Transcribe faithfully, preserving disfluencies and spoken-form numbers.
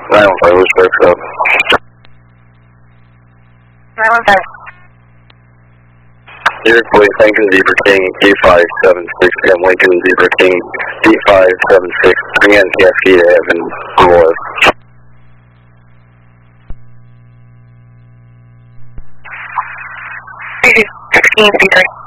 nine one five, Lewisburg, Club. nine one five. Zero Lincoln Zebra King, D five seven six, again, Lincoln Zebra King, D five seven six, again, Cascade Avenue, Royal. sixteen, three three.